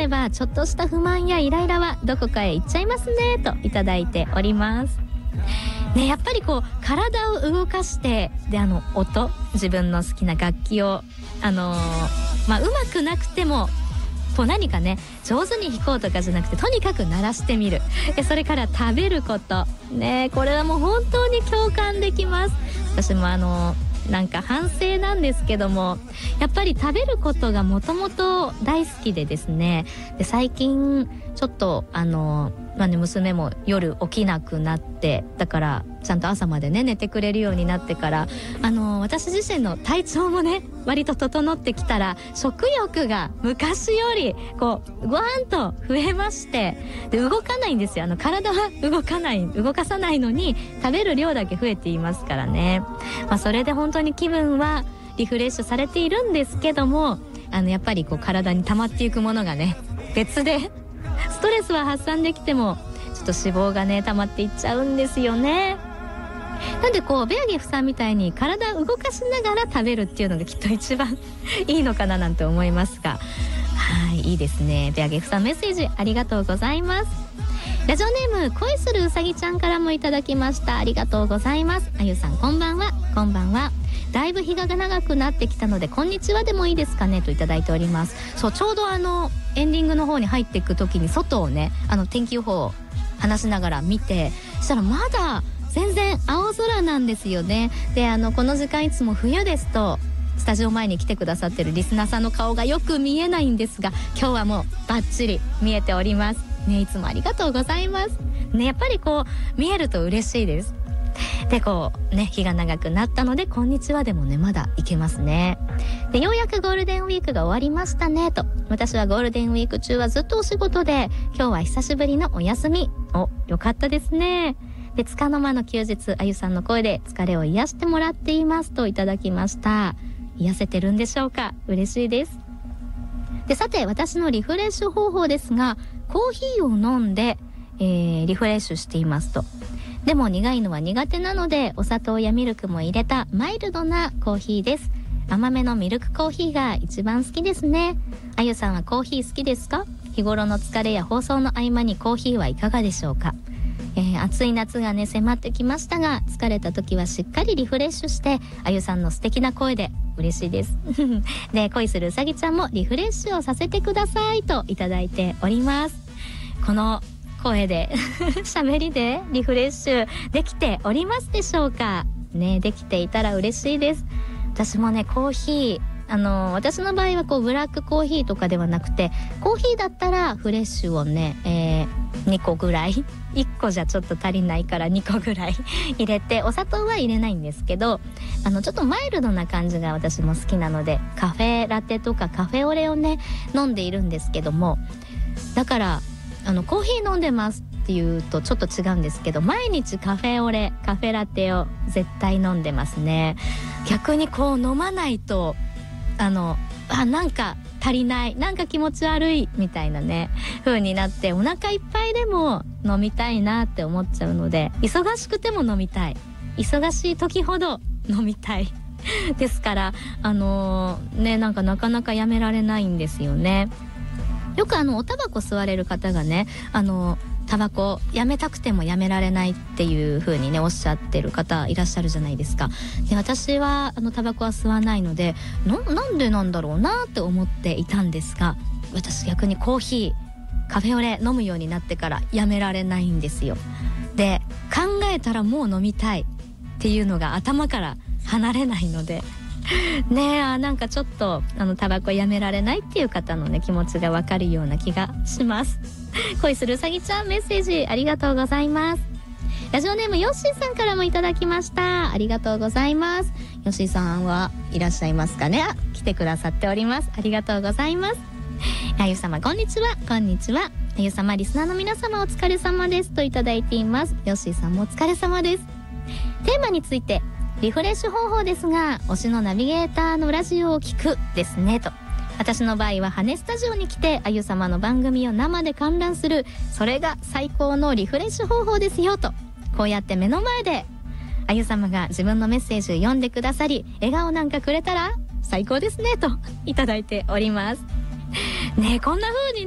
ればちょっとした不満やイライラはどこかへ行っちゃいますねといただいておりますね。やっぱりこう体を動かしてで音、自分の好きな楽器をうまくなくてもこう何かね上手に弾こうとかじゃなくてとにかく鳴らしてみる。それから食べることね、これはもう本当に共感できます。私もなんか反省なんですけども、やっぱり食べることがもともと大好きでですね、で最近ちょっと娘も夜起きなくなって、だからちゃんと朝までね寝てくれるようになってから私自身の体調もね割と整ってきたら、食欲が昔よりこうごーんと増えまして、で動かないんですよ。体は動かさないのに食べる量だけ増えていますからね。それで本当に気分はリフレッシュされているんですけども、やっぱりこう体に溜まっていくものがね別でストレスは発散できてもちょっと脂肪がね溜まっていっちゃうんですよね。なんでこうベアゲフさんみたいに体を動かしながら食べるっていうのがきっと一番いいのかななんて思いますが、はい、いいですね。ベアゲフさんメッセージありがとうございます。ラジオネーム恋するうさぎちゃんからもいただきました。ありがとうございます。あゆさんこんばんは。こんばんは。だいぶ日が長くなってきたのでこんにちはでもいいですかねといただいております。そう、ちょうどエンディングの方に入っていく時に外をね天気予報を話しながら見て、そしたらまだ全然青空なんですよね。でこの時間いつも冬ですとスタジオ前に来てくださってるリスナーさんの顔がよく見えないんですが、今日はもうバッチリ見えておりますね。いつもありがとうございますね。やっぱりこう見えると嬉しいです。でこうね日が長くなったのでこんにちはでもねまだいけますね。でようやくゴールデンウィークが終わりましたねと。私はゴールデンウィーク中はずっとお仕事で、今日は久しぶりのお休み。よかったですね。で束の間の休日、あゆさんの声で疲れを癒してもらっていますといただきました。癒せてるんでしょうか。嬉しいです。でさて私のリフレッシュ方法ですが、コーヒーを飲んで、リフレッシュしていますと。でも苦いのは苦手なのでお砂糖やミルクも入れたマイルドなコーヒーです。甘めのミルクコーヒーが一番好きですね。あゆさんはコーヒー好きですか？日頃の疲れや放送の合間にコーヒーはいかがでしょうか？暑い夏がね迫ってきましたが、疲れた時はしっかりリフレッシュしてあゆさんの素敵な声で嬉しいですで恋するうさぎちゃんもリフレッシュをさせてくださいといただいております。この声で喋りでリフレッシュできておりますでしょうかね。できていたら嬉しいです。私もねコーヒー私の場合はこうブラックコーヒーとかではなくて、コーヒーだったらフレッシュをね、2個ぐらい1個じゃちょっと足りないから2個ぐらい入れて、お砂糖は入れないんですけどちょっとマイルドな感じが私も好きなのでカフェラテとかカフェオレをね飲んでいるんですけども、だからコーヒー飲んでますっていうとちょっと違うんですけど、毎日カフェオレカフェラテを絶対飲んでますね。逆にこう飲まないとなんか足りない、なんか気持ち悪いみたいなね風になって、お腹いっぱいでも飲みたいなって思っちゃうので、忙しくても飲みたい、忙しい時ほど飲みたいですからなんかなかなかやめられないんですよね。よくおタバコ吸われる方がねタバコやめたくてもやめられないっていう風にねおっしゃってる方いらっしゃるじゃないですか。で私はタバコは吸わないのでなんでなんだろうなって思っていたんですが、私逆にコーヒーカフェオレ飲むようになってからやめられないんですよ。で考えたらもう飲みたいっていうのが頭から離れないのでねえ、なんかちょっとタバコやめられないっていう方のね気持ちがわかるような気がします恋するうさぎちゃんメッセージありがとうございます。ラジオネームヨッシーさんからもいただきました。ありがとうございます。ヨッシーさんはいらっしゃいますかね。来てくださっております。ありがとうございます。あゆ様こんにちは。こんにちは。あゆ様リスナーの皆様お疲れ様ですといただいています。ヨッシーさんもお疲れ様です。テーマについてリフレッシュ方法ですが、推しのナビゲーターのラジオを聞くですねと。私の場合は羽根スタジオに来てあゆ様の番組を生で観覧する、それが最高のリフレッシュ方法ですよと。こうやって目の前であゆ様が自分のメッセージを読んでくださり笑顔なんかくれたら最高ですねといただいておりますね。こんな風に